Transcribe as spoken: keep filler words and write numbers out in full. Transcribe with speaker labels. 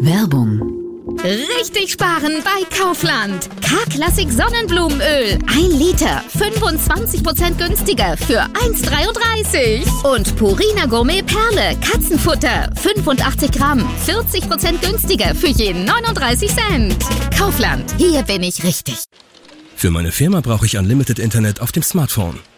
Speaker 1: Werbung.
Speaker 2: Richtig sparen bei Kaufland. K-Classic Sonnenblumenöl. ein Liter. fünfundzwanzig Prozent günstiger für eins Komma dreiunddreißig. Und Purina Gourmet Perle. Katzenfutter. fünfundachtzig Gramm. vierzig Prozent günstiger für je neununddreißig Cent. Kaufland. Hier bin ich richtig.
Speaker 3: Für meine Firma brauche ich Unlimited Internet auf dem Smartphone.